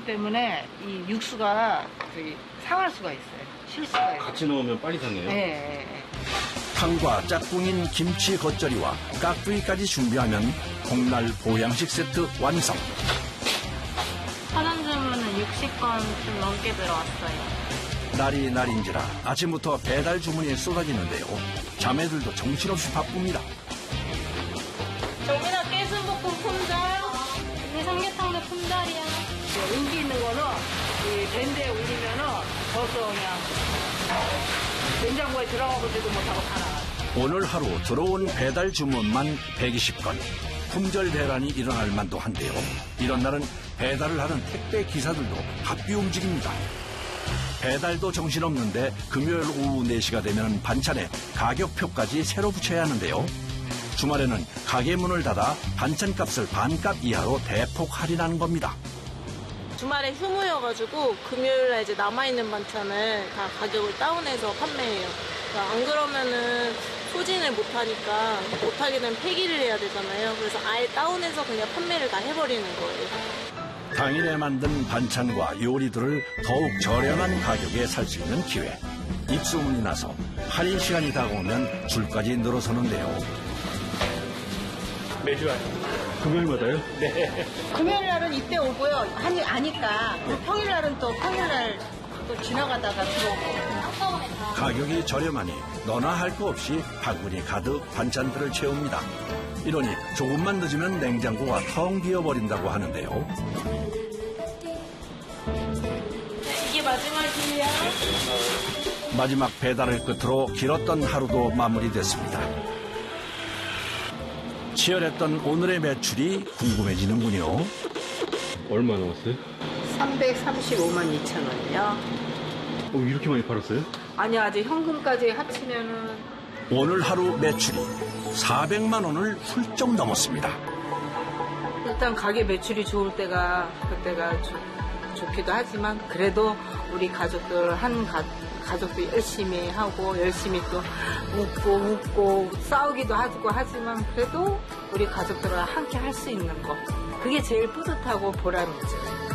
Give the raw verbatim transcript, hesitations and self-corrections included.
때문에 이 육수가 저기 상할 수가 있어요. 실 수가 있어요. 같이 넣으면 빨리 상해요? 네. 네. 탕과 짝꿍인 김치 겉절이와 깍두기까지 준비하면 복날 보양식 세트 완성. 사전 주문은 육십 건 좀 넘게 들어왔어요. 날이 날인지라 아침부터 배달 주문이 쏟아지는데요. 자매들도 정신없이 바쁩니다. 정민아 깨순볶음 품절. 우리 삼계탕도 품절이야. 여기 있는 거는 이 밴드에 올리면은 벌써 그냥 냉장고에 들어가보지도 못하고 다 나가요. 오늘 하루 들어온 배달 주문만 백이십 건. 품절 대란이 일어날 만도 한데요. 이런 날은 배달을 하는 택배 기사들도 바삐 움직입니다. 배달도 정신없는데 금요일 오후 네 시가 되면 반찬에 가격표까지 새로 붙여야 하는데요. 주말에는 가게 문을 닫아 반찬값을 반값 이하로 대폭 할인하는 겁니다. 주말에 휴무여가지고 금요일에 이제 남아있는 반찬을 다 가격을 다운해서 판매해요. 그러니까 안 그러면은 소진을 못하니까 못하게 되면 폐기를 해야 되잖아요. 그래서 아예 다운해서 그냥 판매를 다 해버리는 거예요. 당일에 만든 반찬과 요리들을 더욱 저렴한 가격에 살 수 있는 기회. 입소문이 나서 할인 시간이 다가오면 줄까지 늘어서는데요. 매주 와요. 금요일마다요? 네. 금요일 날은 이때 오고요. 한이 아니까 평일 날은 또 평일 날 또 지나가다가 들어오고. 가격이 저렴하니 너나 할 거 없이 바구니 가득 반찬들을 채웁니다. 이러니 조금만 늦으면 냉장고가 텅 비어버린다고 하는데요. 이게 마지막이에요. 마지막 배달을 끝으로 길었던 하루도 마무리됐습니다. 치열했던 오늘의 매출이 궁금해지는군요. 얼마 나왔어요? 삼백삼십오만 이천 원이요. 어, 이렇게 많이 팔았어요? 아니 아직 현금까지 합치면은 오늘 하루 매출이 사백만 원을 훌쩍 넘었습니다. 일단 가게 매출이 좋을 때가 그때가 좀 좋기도 하지만 그래도 우리 가족들 한 가, 가족도 열심히 하고 열심히 또 웃고 웃고 싸우기도 하고 하지만 그래도 우리 가족들과 함께 할 수 있는 거 그게 제일 뿌듯하고 보람이죠.